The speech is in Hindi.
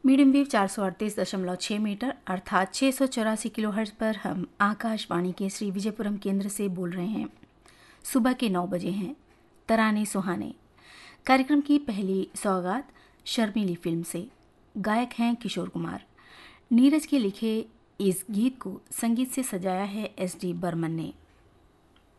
मीडियम वेव 438.6 मीटर अर्थात 684 किलोहर्ट्ज़ पर हम आकाशवाणी के श्री विजयपुरम केंद्र से बोल रहे हैं। सुबह के 9 बजे हैं। तराने सुहाने कार्यक्रम की पहली सौगात शर्मीली फिल्म से। गायक हैं किशोर कुमार। नीरज के लिखे इस गीत को संगीत से सजाया है SD बर्मन ने।